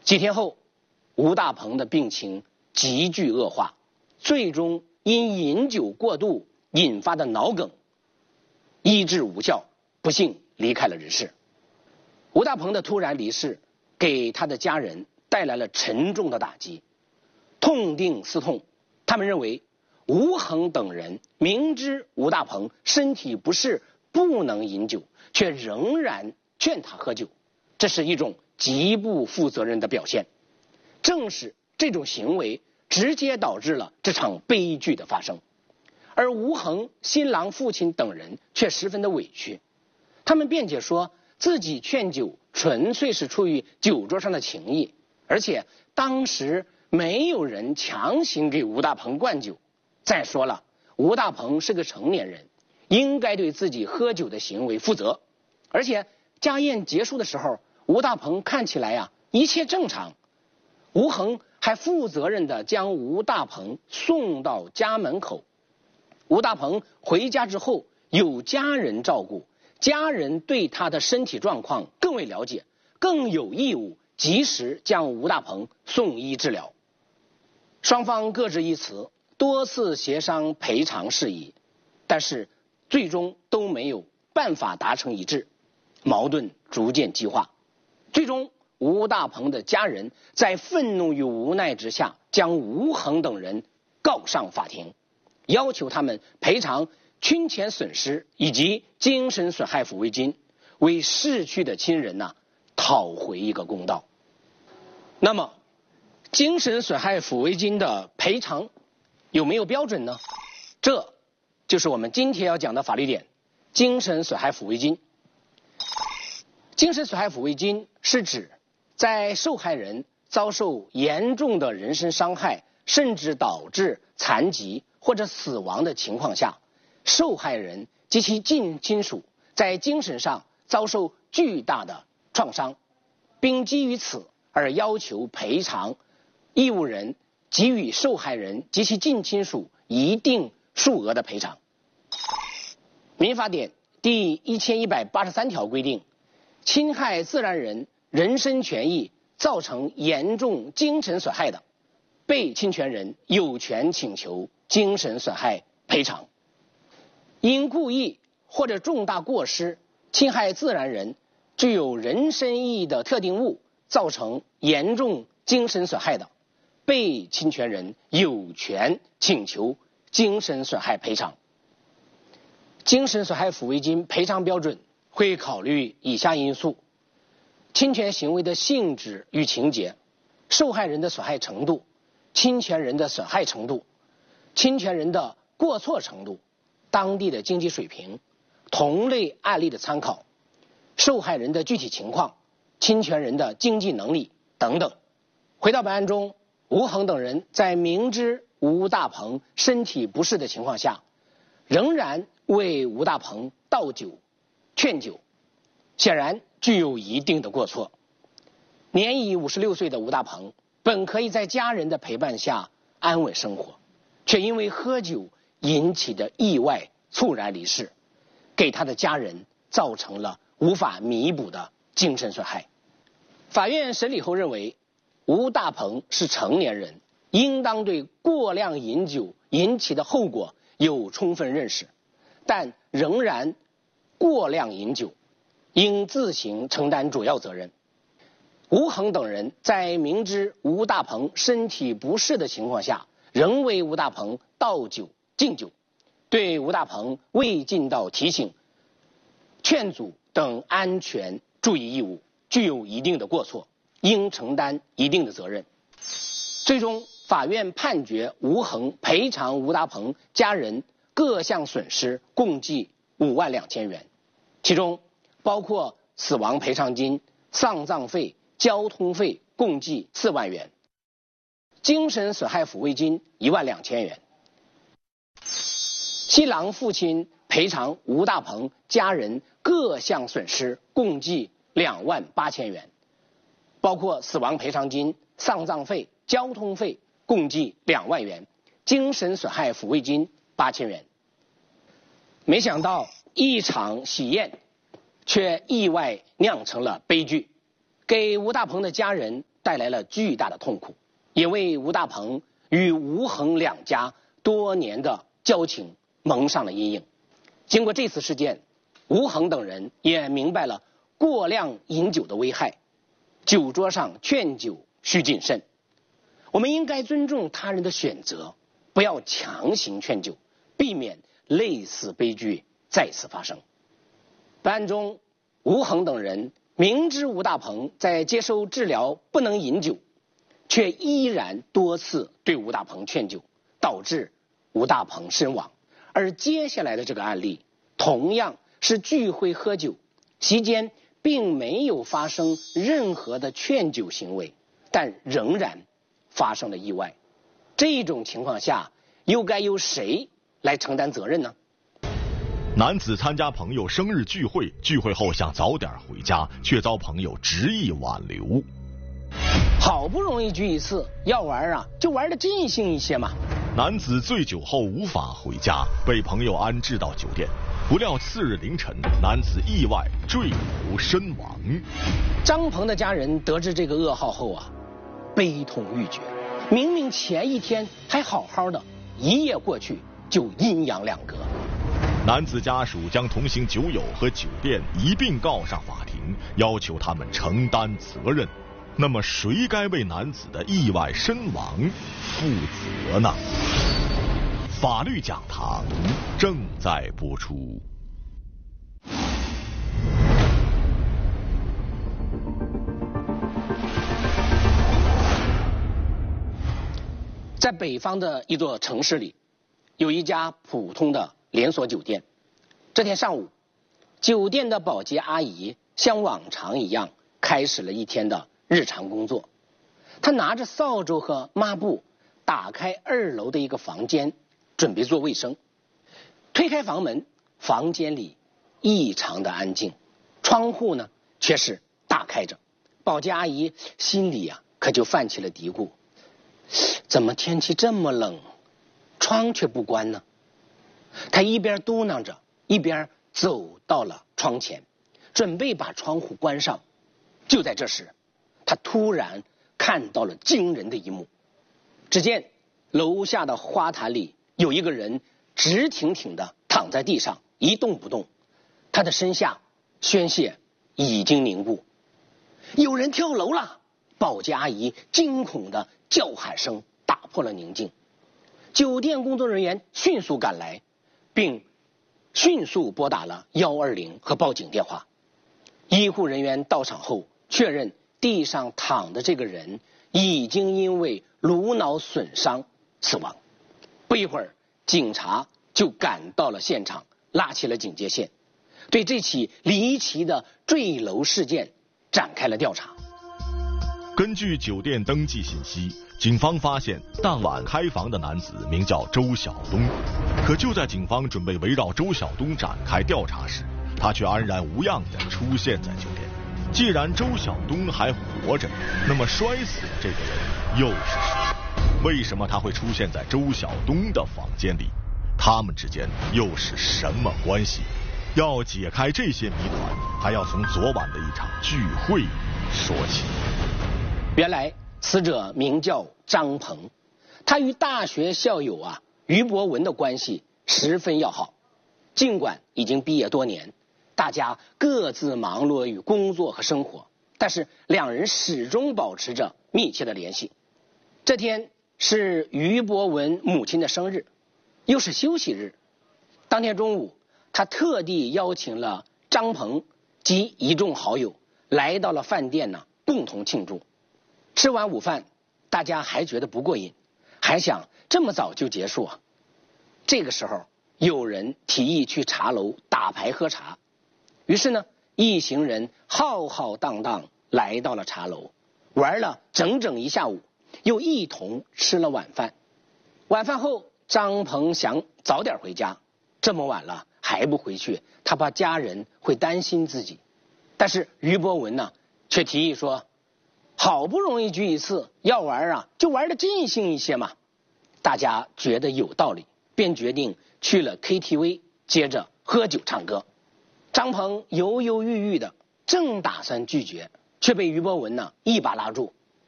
几天后，吴大鹏的病情急剧恶化，最终因饮酒过度引发的脑梗医治无效，不幸离开了人世。吴大鹏的突然离世给他的家人带来了沉重的打击，痛定思痛，他们认为吴衡等人明知吴大鹏身体不适不能饮酒，却仍然劝他喝酒，这是一种极不负责任的表现。正是这种行为直接导致了这场悲剧的发生，而吴衡、新郎父亲等人却十分的委屈。他们辩解说自己劝酒纯粹是出于酒桌上的情谊，而且当时没有人强行给吴大鹏灌酒。再说了，吴大鹏是个成年人，应该对自己喝酒的行为负责。而且家宴结束的时候，吴大鹏看起来一切正常。吴衡还负责任地将吴大鹏送到家门口。吴大鹏回家之后有家人照顾，家人对他的身体状况更为了解，更有义务及时将吴大鹏送医治疗。双方各执一词，多次协商赔偿事宜，但是最终都没有办法达成一致，矛盾逐渐激化。最终吴大鹏的家人在愤怒与无奈之下，将吴衡等人告上法庭，要求他们赔偿侵权损失以及精神损害抚慰金，为逝去的亲人讨回一个公道。那么精神损害抚慰金的赔偿有没有标准呢？这就是我们今天要讲的法律点：精神损害抚慰金。精神损害抚慰金是指在受害人遭受严重的人身伤害，甚至导致残疾或者死亡的情况下，受害人及其近亲属在精神上遭受巨大的创伤，并基于此而要求赔偿义务人给予受害人及其近亲属一定数额的赔偿。民法典第1183条规定，侵害自然人人身权益造成严重精神损害的，被侵权人有权请求精神损害赔偿。因故意或者重大过失侵害自然人具有人身意义的特定物，造成严重精神损害的，被侵权人有权请求精神损害赔偿。精神损害抚慰金赔偿标准会考虑以下因素：侵权行为的性质与情节，受害人的损害程度，侵权人的损害程度，侵权人的过错程度，当地的经济水平，同类案例的参考，受害人的具体情况，侵权人的经济能力等等。回到本案中，吴衡等人在明知吴大鹏身体不适的情况下，仍然为吴大鹏倒酒劝酒，显然具有一定的过错。年已56岁的吴大鹏本可以在家人的陪伴下安稳生活，却因为喝酒引起的意外猝然离世，给他的家人造成了无法弥补的精神损害。法院审理后认为，吴大鹏是成年人，应当对过量饮酒引起的后果有充分认识，但仍然过量饮酒，应自行承担主要责任。吴衡等人在明知吴大鹏身体不适的情况下，仍为吴大鹏倒酒敬酒，对吴大鹏未尽到提醒、劝阻等安全注意义务，具有一定的过错，应承担一定的责任。最终法院判决吴衡赔偿吴大鹏家人各项损失共计5万2千元，其中包括死亡赔偿金、丧葬费、交通费共计4万元，精神损害抚慰金1万2千元。新郎父亲赔偿吴大鹏家人各项损失共计2万8千元，包括死亡赔偿金、丧葬费、交通费共计2万元，精神损害抚慰金8千元。没想到一场喜宴却意外酿成了悲剧， 给吴大鹏的家人带来了巨大的痛苦，也为吴大鹏与吴恒两家多年的交情蒙上了阴影。经过这次事件，吴恒等人也明白了过量饮酒的危害，酒桌上劝酒需谨慎。我们应该尊重他人的选择，不要强行劝酒，避免类似悲剧再次发生。本案中，吴恒等人明知吴大鹏在接受治疗不能饮酒，却依然多次对吴大鹏劝酒，导致吴大鹏身亡。而接下来的这个案例同样是聚会喝酒，席间并没有发生任何的劝酒行为，但仍然发生了意外。这种情况下，又该由谁来承担责任呢？ 男子参加朋友生日聚会，聚会后想早点回家，却遭朋友执意挽留。 好不容易聚一次，要玩啊就玩得尽兴一些嘛。 男子醉酒后无法回家，被朋友安置到酒店，不料次日凌晨，男子意外坠楼身亡。 张鹏的家人得知这个噩耗后啊，悲痛欲绝。明明前一天还好好的，一夜过去就阴阳两隔。 男子家属将同行酒友和酒店一并告上法庭，要求他们承担责任。那么谁该为男子的意外身亡负责呢？法律讲堂正在播出。 在北方的一座城市里，有一家普通的连锁酒店。这天上午，酒店的保洁阿姨像往常一样开始了一天的日常工作。她拿着扫帚和抹布打开2楼的一个房间，准备做卫生。推开房门，房间里异常的安静，窗户呢却是大开着。保洁阿姨心里可就泛起了嘀咕，怎么天气这么冷，窗却不关呢？她一边嘟囔着，一边走到了窗前，准备把窗户关上。就在这时，她突然看到了惊人的一幕。只见楼下的花坛里有一个人直挺挺地躺在地上一动不动，他的身下鲜血已经凝固。有人跳楼了！保洁阿姨惊恐的叫喊声打破了宁静。酒店工作人员迅速赶来，并迅速拨打了120和报警电话。医护人员到场后确认，地上躺的这个人已经因为颅脑损伤死亡。不一会儿，警察就赶到了现场，拉起了警戒线，对这起离奇的坠楼事件展开了调查。 根据酒店登记信息，警方发现当晚开房的男子名叫周晓东。可就在警方准备围绕周晓东展开调查时，他却安然无恙地出现在酒店。既然周晓东还活着，那么摔死的这个人又是谁？为什么他会出现在周晓东的房间里？他们之间又是什么关系？要解开这些谜团，还要从昨晚的一场聚会说起。 原来死者名叫张鹏，他与大学校友于博文的关系十分要好。尽管已经毕业多年，大家各自忙碌于工作和生活，但是两人始终保持着密切的联系。这天是于博文母亲的生日，又是休息日。当天中午，他特地邀请了张鹏及一众好友来到了饭店共同庆祝。吃完午饭，大家还觉得不过瘾，还想这么早就结束这个时候，有人提议去茶楼打牌喝茶。于是呢，一行人浩浩荡荡来到了茶楼，玩了整整一下午，又一同吃了晚饭。晚饭后，张鹏想早点回家，这么晚了还不回去，他怕家人会担心自己。但是于博文却提议说，好不容易聚一次，要玩就玩得尽兴一些嘛。大家觉得有道理，便决定去了 KTV， 接着喝酒唱歌。张鹏犹犹豫豫的，正打算拒绝，却却被于博文呢一把拉住，